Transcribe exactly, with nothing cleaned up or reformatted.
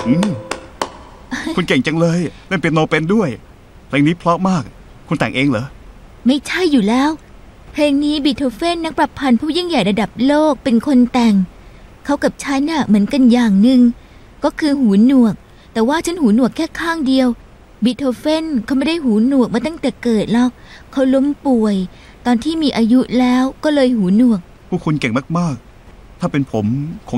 อืมคุณเก่งจังเลยเล่นเปียโนเป็นด้วยเพลงนี้เพราะมากคุณแต่งเองเหรอไม่ใช่อยู่แล้วเพลงนี้บีโธเฟนนักประพันธ์ผู้ยิ่งใหญ่ระดับโลกเป็นคนแต่งเขากับฉันน่ะเหมือนกันอย่างหนึ่งก็คือหูหนวกแต่ว่าฉันหูหนวกแค่ข้างเดียวบีโธเฟนเขาไม่ได้หูหนวกมาตั้งแต่เกิดหรอกเขาล้มป่วยตอนที่มีอายุแล้วก็เลยหูหนวกพวกคุณเก่งมากๆถ้าเป็นผมคง